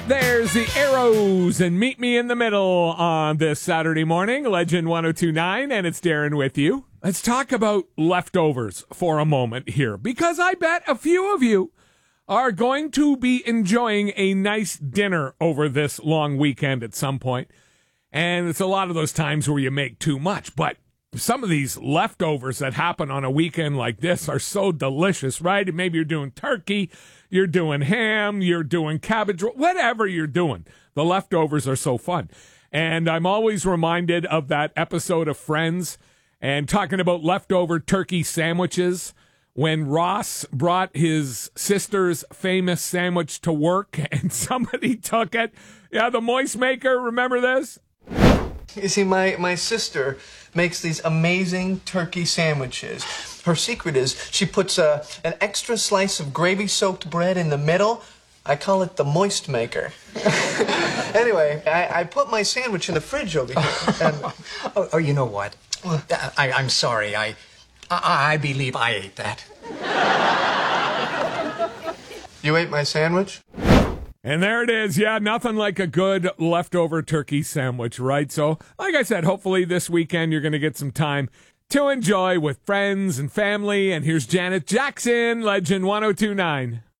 There's the Arrows and Meet Me in the Middle on this Saturday morning, Legend 1029, and it's Darren with you. Let's talk about leftovers for a moment here, because I bet a few of you are going to be enjoying a nice dinner over this long weekend at some point. And it's a lot of those times where you make too much, but some of these leftovers that happen on a weekend like this are so delicious, right? And maybe you're doing turkey, you're doing ham, you're doing cabbage, whatever you're doing. The leftovers are so fun. And I'm always reminded of that episode of Friends and talking about leftover turkey sandwiches when Ross brought his sister's famous sandwich to work and somebody took it. Yeah, the Moist Maker, remember this? You see, my sister makes these amazing turkey sandwiches. Her secret is she puts an extra slice of gravy-soaked bread in the middle. I call it the Moist Maker. Anyway, I put my sandwich in the fridge over here. And... you know what? I'm sorry. I believe I ate that. You ate my sandwich? And there it is. Yeah, nothing like a good leftover turkey sandwich, right? So, like I said, hopefully this weekend you're going to get some time to enjoy with friends and family. And here's Janet Jackson, Legend 1029.